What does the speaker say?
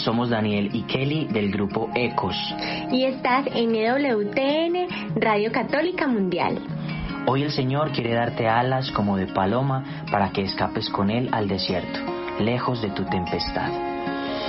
Somos Daniel y Kelly del grupo Ecos. Y estás en EWTN, Radio Católica Mundial. Hoy el Señor quiere darte alas como de paloma para que escapes con Él al desierto, lejos de tu tempestad.